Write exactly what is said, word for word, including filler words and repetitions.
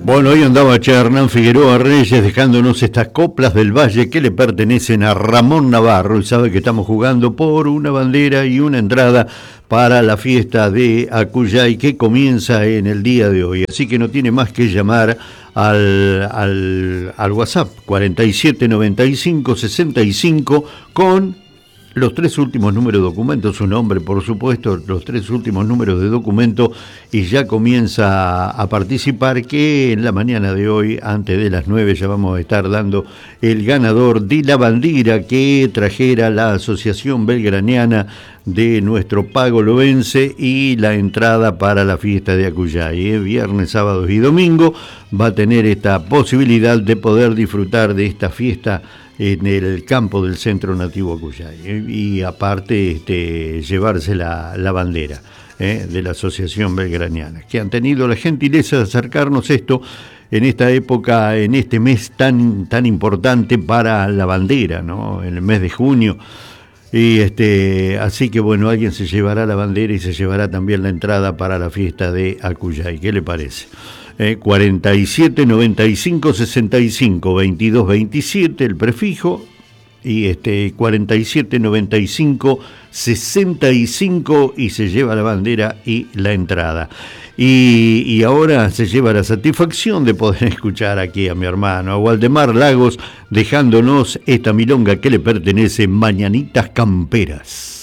Bueno, hoy andaba Che Hernán Figueroa Reyes dejándonos estas coplas del Valle que le pertenecen a Ramón Navarro, y sabe que estamos jugando por una bandera y una entrada para la fiesta de Acuyay que comienza en el día de hoy. Así que no tiene más que llamar al, al, al WhatsApp cuarenta y siete noventa y cinco sesenta y cinco con los tres últimos números de documento, su nombre por supuesto, los tres últimos números de documento, y ya comienza a participar, que en la mañana de hoy, antes de las nueve, ya vamos a estar dando el ganador de la bandera que trajera la Asociación Belgraniana de nuestro Pago Loense y la entrada para la fiesta de Acuyay. ¿eh? Viernes, sábados y domingo va a tener esta posibilidad de poder disfrutar de esta fiesta en el campo del Centro Nativo Acuyay, ¿eh? y aparte este, llevarse la, la bandera ¿eh? de la Asociación Belgraniana, que han tenido la gentileza de acercarnos esto en esta época, en este mes tan, tan importante para la bandera, ¿no? En el mes de junio. Y este, así que bueno, alguien se llevará la bandera y se llevará también la entrada para la fiesta de Acuyay. ¿Qué le parece? Eh, cuarenta y siete noventa y cinco sesenta y cinco veintidós veintisiete el prefijo, y este cuarenta y siete noventa y cinco sesenta y cinco, y se lleva la bandera y la entrada. Y, y ahora se lleva la satisfacción de poder escuchar aquí a mi hermano, a Waldemar Lagos, dejándonos esta milonga que le pertenece, Mañanitas Camperas.